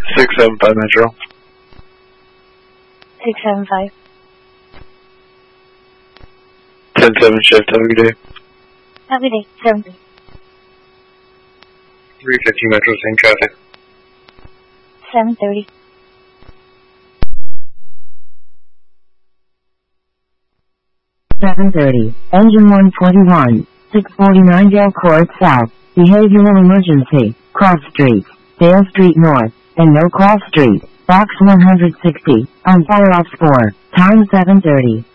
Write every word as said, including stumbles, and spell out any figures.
six seven five Metro. six seven five. ten seven shift, have a good day. Have a good day, seven three. three fifty Metro, same traffic. seven thirty. seven thirty, engine one twenty-one, six forty-nine Dale Court South, behavioral emergency, cross street, Dale Street North, and No Cross Street, box one hundred sixty, on fire off four, time seven thirty.